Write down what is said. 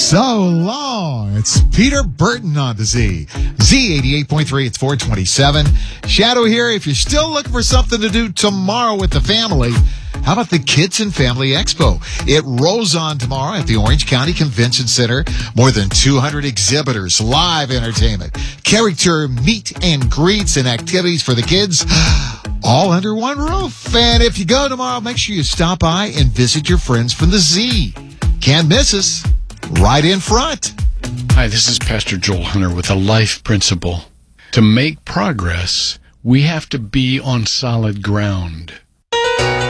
So long. It's Peter Burton on the Z. Z88.3, it's 427. Shadow here. If you're still looking for something to do tomorrow with the family, how about the Kids and Family Expo? It rolls on tomorrow at the Orange County Convention Center. More than 200 exhibitors, live entertainment, character meet and greets, and activities for the kids, all under one roof. And if you go tomorrow, make sure you stop by and visit your friends from the Z. Can't miss us. Right in front. Hi, this is Pastor Joel Hunter with a life principle. To make progress, we have to be on solid ground.